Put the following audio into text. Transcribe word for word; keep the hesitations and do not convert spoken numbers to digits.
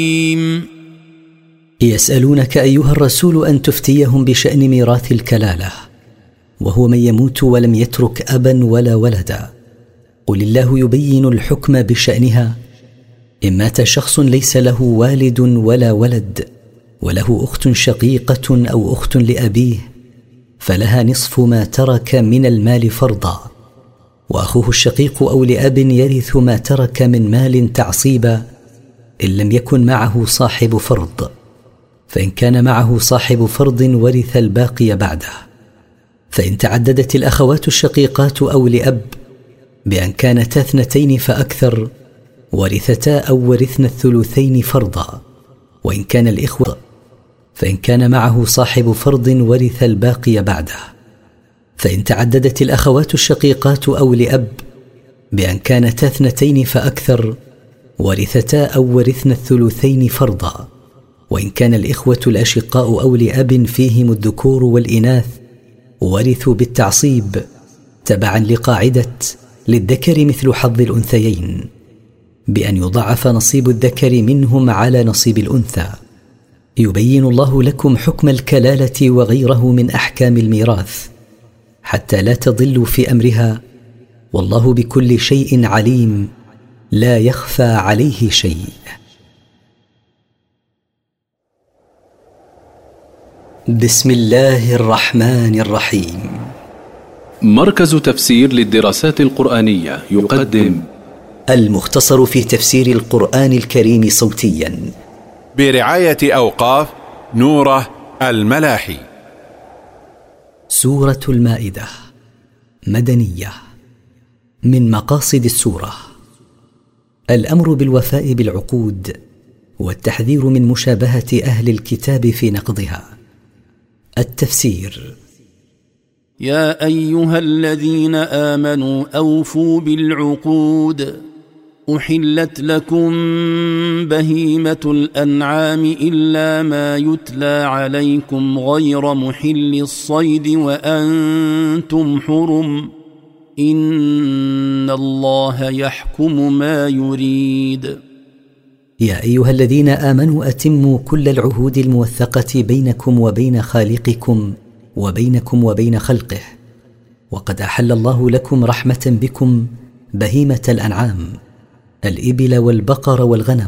يسألونك أيها الرسول أن تفتيهم بشأن ميراث الكلالة، وهو من يموت ولم يترك أبا ولا ولدا. قل الله يبين الحكم بشأنها. إن مات شخص ليس له والد ولا ولد وله أخت شقيقة أو أخت لأبيه، فلها نصف ما ترك من المال فرضا، وأخوه الشقيق أو لأب يرث ما ترك من مال تعصيبا إن لم يكن معه صاحب فرض، فإن كان معه صاحب فرض ورث الباقي بعده. فإن تعددت الأخوات الشقيقات أو لأب بأن كانتا اثنتين فأكثر ورثتا أو ورثن الثلثين فرضا، وإن كان الإخوة فإن كان معه صاحب فرض ورث الباقي بعده. فإن تعددت الأخوات الشقيقات أو لأب بأن كانتا اثنتين فأكثر ورثتا أو ورثن الثلثين فرضا، وإن كان الإخوة الأشقاء أو لأب فيهم الذكور والإناث ورثوا بالتعصيب تبعا لقاعدة للذكر مثل حظ الأنثيين، بأن يضعف نصيب الذكر منهم على نصيب الأنثى. يبين الله لكم حكم الكلالة وغيره من أحكام الميراث حتى لا تضلوا في أمرها، والله بكل شيء عليم، لا يخفى عليه شيء. بسم الله الرحمن الرحيم. مركز تفسير للدراسات القرآنية يقدم المختصر في تفسير القرآن الكريم صوتيا برعاية أوقاف نوره الملاحي. سورة المائدة مدنية. من مقاصد السورة الأمر بالوفاء بالعقود والتحذير من مشابهة أهل الكتاب في نقضها. التفسير: يا أيها الذين آمنوا أوفوا بالعقود، أحلت لكم بهيمة الأنعام إلا ما يتلى عليكم غير محل الصيد وأنتم حرم، إن الله يحكم ما يريد. يا أيها الذين آمنوا أتموا كل العهود الموثقة بينكم وبين خالقكم وبينكم وبين خلقه، وقد أحل الله لكم رحمة بكم بهيمة الأنعام الإبل والبقر والغنم،